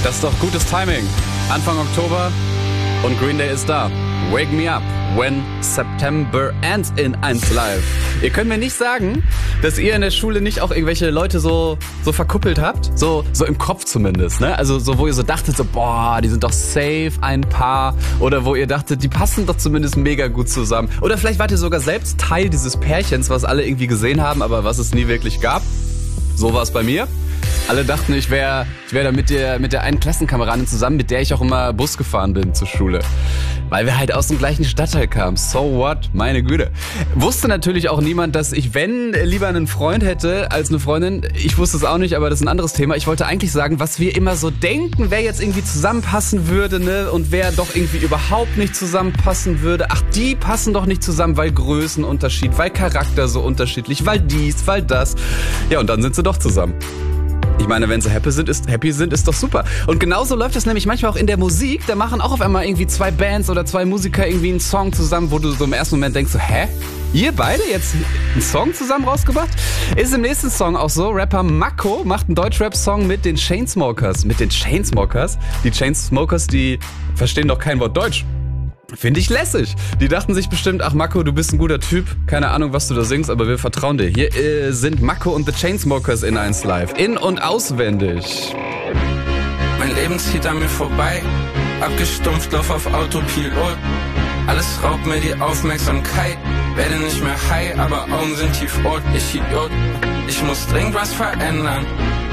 Das ist doch gutes Timing. Anfang Oktober und Green Day ist da. Wake me up when September ends in 1 Live. Ihr könnt mir nicht sagen, dass ihr in der Schule nicht auch irgendwelche Leute so verkuppelt habt. So im Kopf zumindest, ne? Also so, wo ihr so dachtet, so, boah, die sind doch safe ein Paar. Oder wo ihr dachtet, die passen doch zumindest mega gut zusammen. Oder vielleicht wart ihr sogar selbst Teil dieses Pärchens, was alle irgendwie gesehen haben, aber was es nie wirklich gab. So war es bei mir. Alle dachten, ich wär da mit der einen Klassenkameradin zusammen, mit der ich auch immer Bus gefahren bin zur Schule. Weil wir halt aus dem gleichen Stadtteil kamen. So what? Meine Güte. Wusste natürlich auch niemand, dass ich, wenn, lieber einen Freund hätte als eine Freundin. Ich wusste es auch nicht, aber das ist ein anderes Thema. Ich wollte eigentlich sagen, was wir immer so denken, wer jetzt irgendwie zusammenpassen würde, ne? Und wer doch irgendwie überhaupt nicht zusammenpassen würde. Ach, die passen doch nicht zusammen, weil Größenunterschied, weil Charakter so unterschiedlich, weil dies, weil das. Ja, und dann sind sie doch zusammen. Ich meine, wenn sie happy sind, ist doch super. Und genauso läuft das nämlich manchmal auch in der Musik. Da machen auch auf einmal irgendwie 2 Bands oder 2 Musiker irgendwie einen Song zusammen, wo du so im ersten Moment denkst, so, hä? Ihr beide jetzt einen Song zusammen rausgebracht? Ist im nächsten Song auch so. Rapper Mako macht einen Deutschrap-Song mit den Chainsmokers. Mit den Chainsmokers? Die Chainsmokers, die verstehen doch kein Wort Deutsch. Finde ich lässig. Die dachten sich bestimmt, ach Mako, du bist ein guter Typ. Keine Ahnung, was du da singst, aber wir vertrauen dir. Hier sind Mako und The Chainsmokers in 1 Live. In- und auswendig. Mein Leben zieht an mir vorbei. Abgestumpft, lauf auf Autopilot. Alles raubt mir die Aufmerksamkeit. Werde nicht mehr high, aber Augen sind tiefrot. Ich Idiot. Ich muss dringend was verändern.